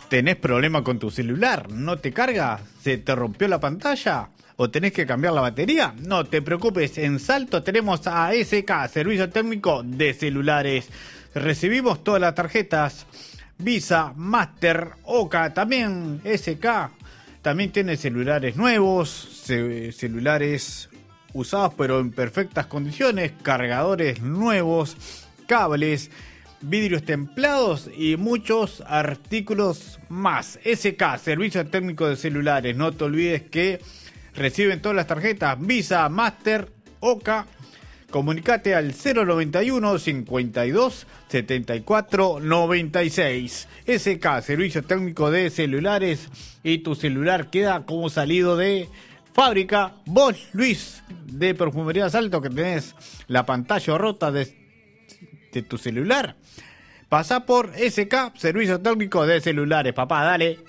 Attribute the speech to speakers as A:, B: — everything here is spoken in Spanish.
A: ¿Tenés problema con tu celular? ¿No te carga? ¿Se te rompió la pantalla? ¿O tenés que cambiar la batería? No te preocupes, en Salto tenemos a SK, Servicio Técnico de Celulares. Recibimos todas las tarjetas Visa, Master, Oca, también SK. También tiene celulares nuevos, celulares usados pero en perfectas condiciones, cargadores nuevos, cables, vidrios templados y muchos artículos más. SK, Servicio Técnico de Celulares. No te olvides que reciben todas las tarjetas Visa, Master, Oca. Comunicate al 091 52 74 96. SK, Servicio Técnico de Celulares. Y tu celular queda como salido de fábrica. Vos, Luis, de Perfumería Salto, que tenés la pantalla rota de tu celular, pasá por SK, Servicio Técnico de Celulares. Papá, dale.